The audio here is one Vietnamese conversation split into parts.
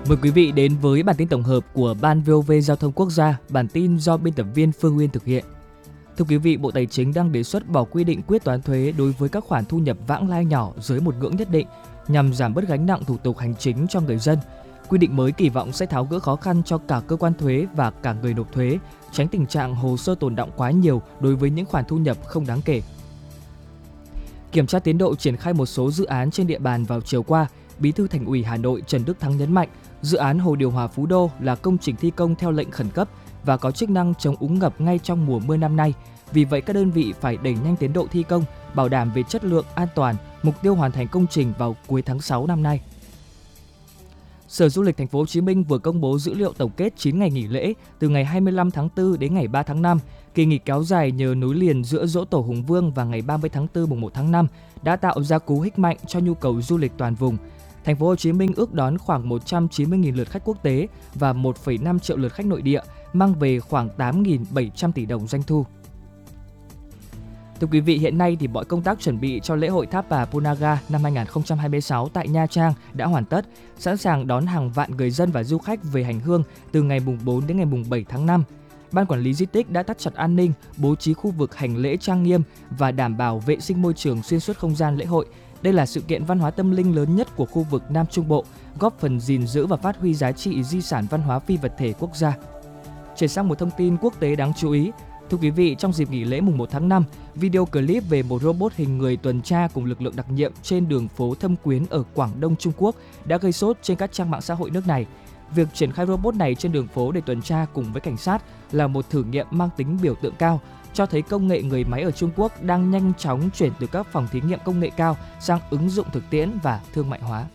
Mời quý vị đến với bản tin tổng hợp của Ban VOV Giao thông Quốc gia, bản tin do biên tập viên Phương Uyên thực hiện. Thưa quý vị, Bộ Tài chính đang đề xuất bỏ quy định quyết toán thuế đối với các khoản thu nhập vãng lai nhỏ dưới một ngưỡng nhất định nhằm giảm bớt gánh nặng thủ tục hành chính cho người dân. Quy định mới kỳ vọng sẽ tháo gỡ khó khăn cho cả cơ quan thuế và cả người nộp thuế, tránh tình trạng hồ sơ tồn đọng quá nhiều đối với những khoản thu nhập không đáng kể. Kiểm tra tiến độ triển khai một số dự án trên địa bàn vào chiều qua, Bí thư Thành ủy Hà Nội Trần Đức Thắng nhấn mạnh, dự án Hồ điều hòa Phú Đô là công trình thi công theo lệnh khẩn cấp và có chức năng chống úng ngập ngay trong mùa mưa năm nay. Vì vậy, các đơn vị phải đẩy nhanh tiến độ thi công, bảo đảm về chất lượng, an toàn, mục tiêu hoàn thành công trình vào cuối tháng 6 năm nay. Sở Du lịch Thành phố Hồ Chí Minh vừa công bố dữ liệu tổng kết 9 ngày nghỉ lễ từ ngày 25 tháng 4 đến ngày 3 tháng 5. Kỳ nghỉ kéo dài nhờ nối liền giữa Giỗ Tổ Hùng Vương và ngày 30 tháng 4 mùng 1 tháng 5 đã tạo ra cú hích mạnh cho nhu cầu du lịch toàn vùng. Thành phố Hồ Chí Minh ước đón khoảng 190.000 lượt khách quốc tế và 1,5 triệu lượt khách nội địa, mang về khoảng 8.700 tỷ đồng doanh thu. Thưa quý vị, hiện nay thì mọi công tác chuẩn bị cho lễ hội Tháp Bà Punaga năm 2026 tại Nha Trang đã hoàn tất, sẵn sàng đón hàng vạn người dân và du khách về hành hương từ ngày mùng 4 đến ngày mùng 7 tháng 5. Ban quản lý di tích đã thắt chặt an ninh, bố trí khu vực hành lễ trang nghiêm và đảm bảo vệ sinh môi trường xuyên suốt không gian lễ hội. Đây là sự kiện văn hóa tâm linh lớn nhất của khu vực Nam Trung Bộ, góp phần gìn giữ và phát huy giá trị di sản văn hóa phi vật thể quốc gia. Chuyển sang một thông tin quốc tế đáng chú ý. Thưa quý vị, trong dịp nghỉ lễ mùng 1 tháng 5, video clip về một robot hình người tuần tra cùng lực lượng đặc nhiệm trên đường phố Thâm Quyến ở Quảng Đông, Trung Quốc đã gây sốt trên các trang mạng xã hội nước này. Việc triển khai robot này trên đường phố để tuần tra cùng với cảnh sát là một thử nghiệm mang tính biểu tượng cao, cho thấy công nghệ người máy ở Trung Quốc đang nhanh chóng chuyển từ các phòng thí nghiệm công nghệ cao sang ứng dụng thực tiễn và thương mại hóa.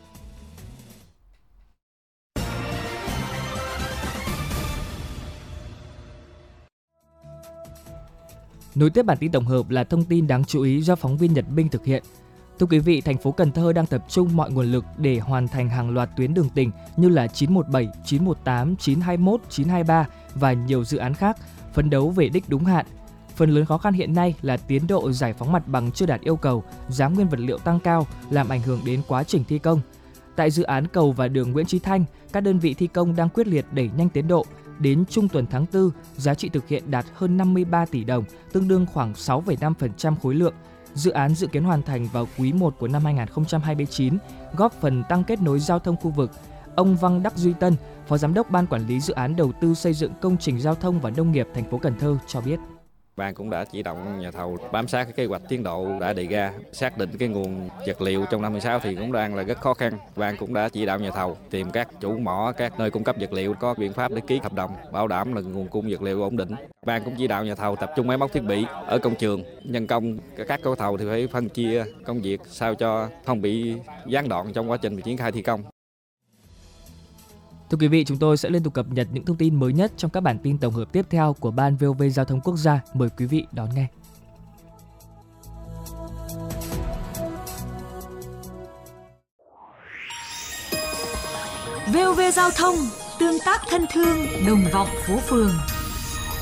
Nối tiếp bản tin tổng hợp là thông tin đáng chú ý do phóng viên Nhật Minh thực hiện. Thưa quý vị, thành phố Cần Thơ đang tập trung mọi nguồn lực để hoàn thành hàng loạt tuyến đường tỉnh như là 917, 918, 921, 923 và nhiều dự án khác, phấn đấu về đích đúng hạn. Phần lớn khó khăn hiện nay là tiến độ giải phóng mặt bằng chưa đạt yêu cầu, giá nguyên vật liệu tăng cao làm ảnh hưởng đến quá trình thi công. Tại dự án cầu và đường Nguyễn Chí Thanh, các đơn vị thi công đang quyết liệt đẩy nhanh tiến độ. Đến trung tuần tháng 4, giá trị thực hiện đạt hơn 53 tỷ đồng, tương đương khoảng 6,5% khối lượng. Dự án dự kiến hoàn thành vào quý 1 của năm 2029, góp phần tăng kết nối giao thông khu vực. Ông Văn Đắc Duy Tân, Phó Giám đốc Ban Quản lý Dự án Đầu tư xây dựng công trình giao thông và nông nghiệp thành phố Cần Thơ cho biết. Ban cũng đã chỉ đạo nhà thầu bám sát cái kế hoạch tiến độ đã đề ra, xác định cái nguồn vật liệu trong năm 2016 thì cũng đang là rất khó khăn. Ban cũng đã chỉ đạo nhà thầu tìm các chủ mỏ, các nơi cung cấp vật liệu có biện pháp để ký hợp đồng, bảo đảm là nguồn cung vật liệu ổn định. Ban cũng chỉ đạo nhà thầu tập trung máy móc thiết bị ở công trường, nhân công các gói thầu thì phải phân chia công việc sao cho không bị gián đoạn trong quá trình triển khai thi công. Thưa quý vị, chúng tôi sẽ liên tục cập nhật những thông tin mới nhất trong các bản tin tổng hợp tiếp theo của Ban VOV Giao thông Quốc gia. Mời quý vị đón nghe. VOV Giao thông, tương tác thân thương, đồng vọng phố phường.